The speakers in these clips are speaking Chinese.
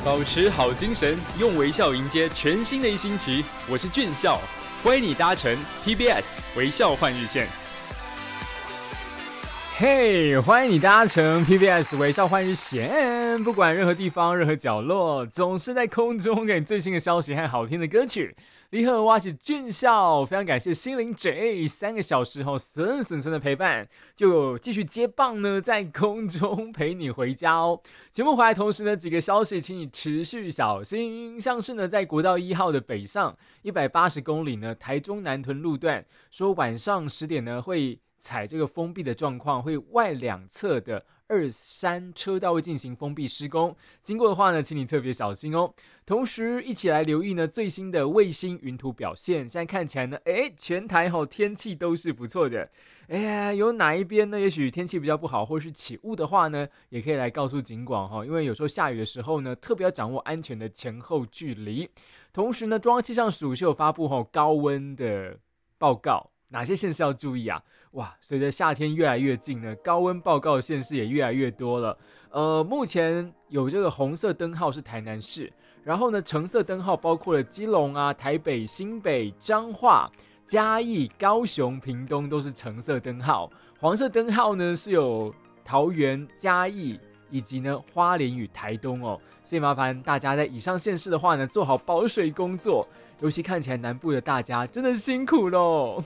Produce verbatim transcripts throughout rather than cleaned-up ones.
保持好精神，用微笑迎接全新的一星期。我是俊孝，欢迎你搭乘 P B S 微笑换日线。 嘿、hey, 欢迎你搭乘 P B S 微笑换日线，不管任何地方、任何角落，总是在空中给你最新的消息和好听的歌曲。你好，我是俊孝，非常感谢心灵 J 三个小时后孙孙孙的陪伴，就继续接棒呢，在空中陪你回家哦。节目回来同时呢，几个消息，请你持续小心，像是呢，在国道一号的北上一百八十公里呢，台中南屯路段，说晚上十点呢会采这个封闭的状况，会外两侧的二三车道会进行封闭施工，经过的话呢，请你特别小心哦。同时一起来留意呢最新的卫星云图表现，现在看起来呢，哎，全台吼天气都是不错的。哎呀，有哪一边呢？也许天气比较不好，或是起雾的话呢，也可以来告诉警广哈，因为有时候下雨的时候呢，特别要掌握安全的前后距离。同时呢，中央气象署是有发布吼高温的报告。哪些县市要注意啊？哇，随着夏天越来越近呢，高温报告的县市也越来越多了。呃，目前有这个红色灯号是台南市，然后呢，橙色灯号包括了基隆啊、台北、新北、彰化、嘉义、高雄、屏东都是橙色灯号，黄色灯号呢是有桃园、嘉义以及呢花莲与台东哦。所以麻烦大家在以上县市的话呢，做好保水工作。尤其看起来南部的大家真的辛苦咯。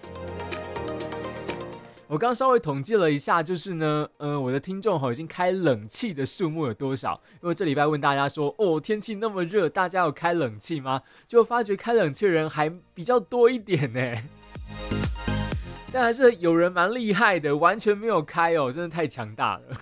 我刚稍微统计了一下，就是呢，呃，我的听众已经开冷气的数目有多少？因为这礼拜问大家说，哦，天气那么热，大家有开冷气吗？就发觉开冷气的人还比较多一点呢。但还是有人蛮厉害的，完全没有开哦，真的太强大了。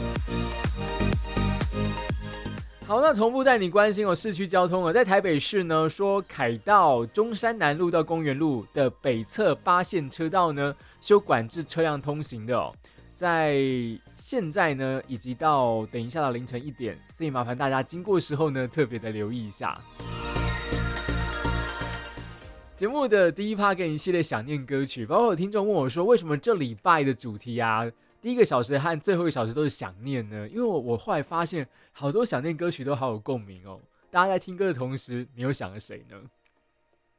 好，那同步带你关心哦，市区交通哦，在台北市呢，说凯道中山南路到公园路的北侧八线车道呢，修管制车辆通行的哦，在现在呢，以及到等一下到凌晨一点，所以麻烦大家经过的时候呢，特别的留意一下。节目的第一趴给你一系列想念歌曲，包括有听众问我说，为什么这礼拜的主题啊？第一个小时和最后一个小时都是想念呢，因为 我, 我后来发现好多想念歌曲都好有共鸣哦。大家在听歌的同时，你又想了谁呢？